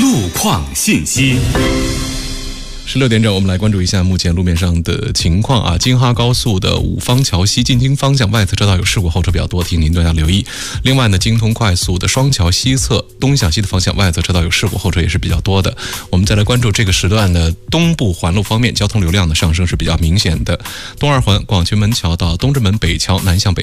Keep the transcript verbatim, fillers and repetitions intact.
路况信息。十六点整，我们来关注一下目前路面上的情况啊。京哈高速的五方桥西进京方向外侧车道有事故，后车比较多，提醒您多加留意。另外呢，京通快速的双桥西侧东向西的方向外侧车道有事故，后车也是比较多的。我们再来关注这个时段的东部环路方面，交通流量的上升是比较明显的。东二环广渠门桥到东直门北桥南向北